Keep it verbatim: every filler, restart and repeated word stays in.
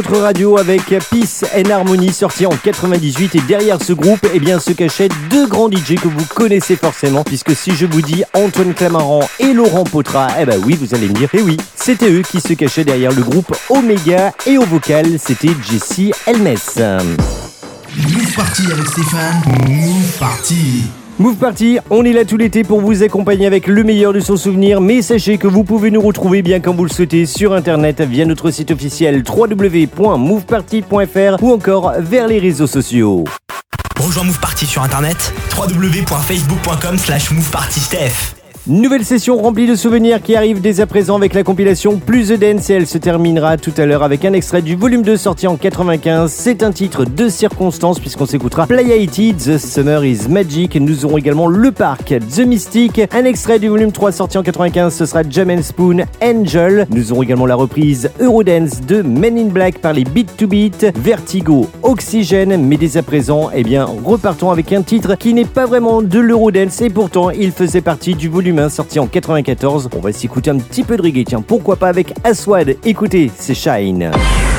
Notre radio avec Peace and Harmony sorti en quatre-vingt-dix-huit et derrière ce groupe eh bien, se cachaient deux grands D J que vous connaissez forcément puisque si je vous dis Antoine Clamaran et Laurent Poitras, eh ben oui vous allez me dire, eh oui c'était eux qui se cachaient derrière le groupe Omega et au vocal c'était Jesse Helmes. Move Party avec Stéphane, Move Party. Move Party, on est là tout l'été pour vous accompagner avec le meilleur de son souvenir, mais sachez que vous pouvez nous retrouver bien quand vous le souhaitez sur internet via notre site officiel w w w point move party point f r ou encore vers les réseaux sociaux. Rejoins Move Party sur internet w w w point facebook point com slash move party steph. Nouvelle session remplie de souvenirs qui arrive dès à présent avec la compilation Plus The Dance et elle se terminera tout à l'heure avec un extrait du volume deux sorti en quatre-vingt-quinze. C'est un titre de circonstance puisqu'on s'écoutera Playa Haiti, The Summer Is Magic. Nous aurons également Le Parc, The Mystic. Un extrait du volume trois sorti en quatre-vingt-quinze, ce sera Jam and Spoon, Angel. Nous aurons également la reprise Eurodance de Men in Black par les Beat to Beat, Vertigo, Oxygène. Mais dès à présent, eh bien, repartons avec un titre qui n'est pas vraiment de l'Eurodance et pourtant il faisait partie du volume sorti en quatre-vingt-quatorze. On va s'écouter un petit peu de reggae, tiens, pourquoi pas avec Aswad. Écoutez, c'est Shine.